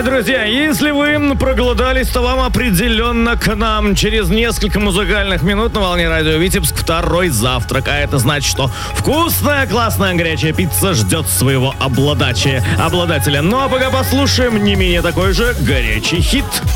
Друзья, если вы проголодались, то вам определенно к нам через несколько музыкальных минут на волне радио Витебск второй завтрак. А это значит, что вкусная, классная, горячая пицца ждет своего обладателя. Ну а пока послушаем не менее такой же горячий хит.